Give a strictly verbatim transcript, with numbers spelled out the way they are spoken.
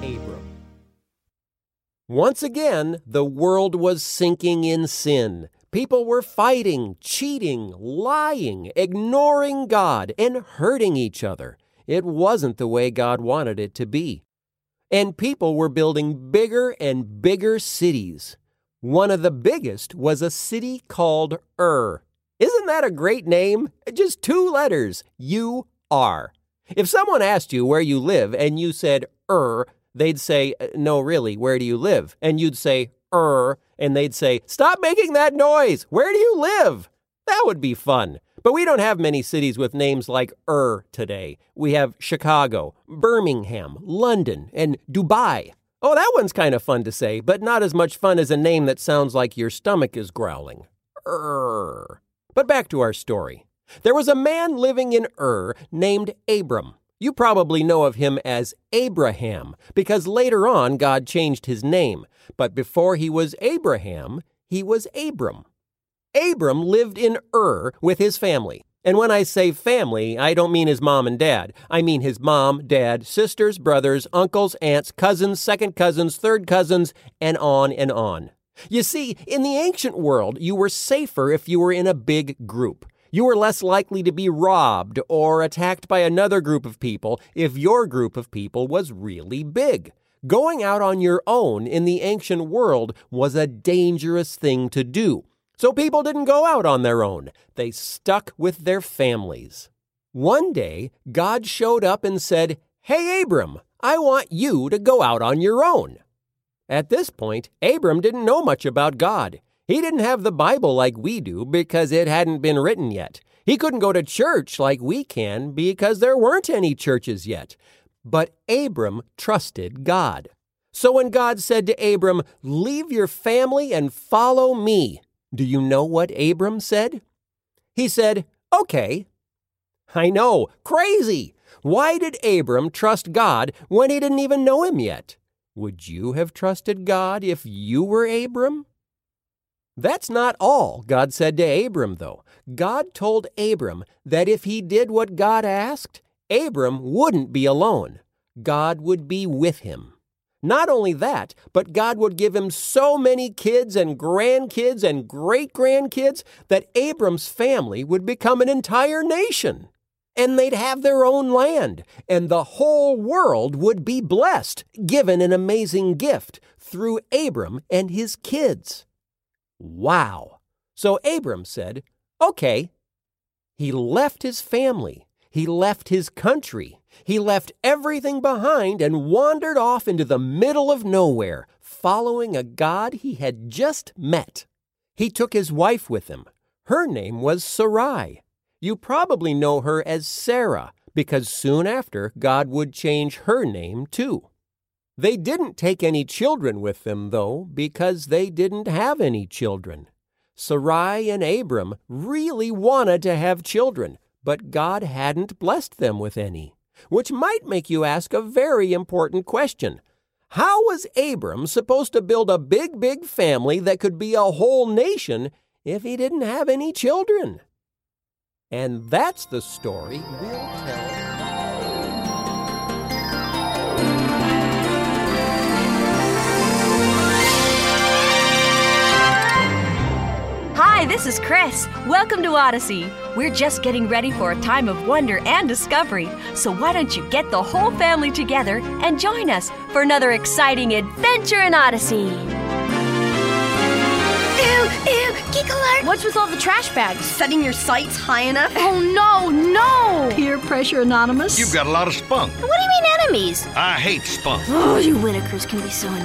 Abram. Once again, the world was sinking in sin. People were fighting, cheating, lying, ignoring God, and hurting each other. It wasn't the way God wanted it to be. And people were building bigger and bigger cities. One of the biggest was a city called Ur. Isn't that a great name? Just two letters, U R. If someone asked you where you live and you said Ur, they'd say, no, really, where do you live? And you'd say, Ur, and they'd say, stop making that noise. Where do you live? That would be fun. But we don't have many cities with names like Ur today. We have Chicago, Birmingham, London, and Dubai. Oh, that one's kind of fun to say, but not as much fun as a name that sounds like your stomach is growling. Ur. But back to our story. There was a man living in Ur named Abram. You probably know of him as Abraham, because later on God changed his name. But before he was Abraham, he was Abram. Abram lived in Ur with his family. And when I say family, I don't mean his mom and dad. I mean his mom, dad, sisters, brothers, uncles, aunts, cousins, second cousins, third cousins, and on and on. You see, in the ancient world, you were safer if you were in a big group. You were less likely to be robbed or attacked by another group of people if your group of people was really big. Going out on your own in the ancient world was a dangerous thing to do. So people didn't go out on their own. They stuck with their families. One day, God showed up and said, "Hey, Abram, I want you to go out on your own." At this point, Abram didn't know much about God. He didn't have the Bible like we do because it hadn't been written yet. He couldn't go to church like we can because there weren't any churches yet. But Abram trusted God. So when God said to Abram, "Leave your family and follow me," do you know what Abram said? He said, "Okay." I know, crazy. Why did Abram trust God when he didn't even know him yet? Would you have trusted God if you were Abram? That's not all God said to Abram, though. God told Abram that if he did what God asked, Abram wouldn't be alone. God would be with him. Not only that, but God would give him so many kids and grandkids and great-grandkids that Abram's family would become an entire nation. And they'd have their own land, and the whole world would be blessed, given an amazing gift through Abram and his kids. Wow. So Abram said, "Okay." He left his family. He left his country. He left everything behind and wandered off into the middle of nowhere, following a God he had just met. He took his wife with him. Her name was Sarai. You probably know her as Sarah, because soon after, God would change her name too. They didn't take any children with them, though, because they didn't have any children. Sarai and Abram really wanted to have children, but God hadn't blessed them with any, which might make you ask a very important question. How was Abram supposed to build a big, big family that could be a whole nation if he didn't have any children? And that's the story we'll tell. Hi, this is Chris. Welcome to Odyssey. We're just getting ready for a time of wonder and discovery. So why don't you get the whole family together and join us for another exciting adventure in Odyssey? Ew, ew, geek alert! What's with all the trash bags? Setting your sights high enough? Oh, no, no! Peer Pressure Anonymous? You've got a lot of spunk. What do you mean enemies? I hate spunk. Oh, you Whitakers can be so annoying.